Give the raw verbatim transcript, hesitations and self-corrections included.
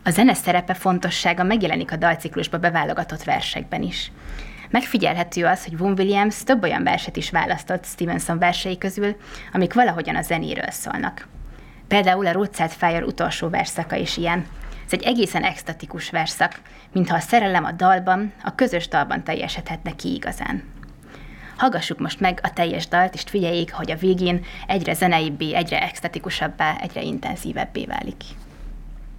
A zene szerepe, fontossága megjelenik a dalciklusba beválogatott versekben is. Megfigyelhető az, hogy Vaughan Williams több olyan verset is választott Stevenson versei közül, amik valahogyan a zenéről szólnak. Például a Road Side Fire utolsó versszaka is ilyen. Ez egy egészen extatikus versszak, mintha a szerelem a dalban, a közös dalban teljesedhetne ki igazán. Hallgassuk most meg a teljes dalt, és figyeljék, hogy a végén egyre zeneibbé, egyre extatikusabbá, egyre intenzívebbé válik.